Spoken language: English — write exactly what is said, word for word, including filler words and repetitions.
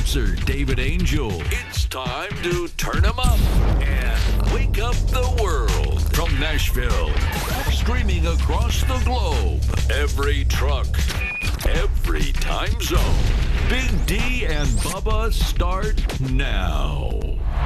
announcer David Angel. It's time to turn 'em up and wake up the world. From Nashville, streaming across the globe, every truck, every time zone. Big D and Bubba start now.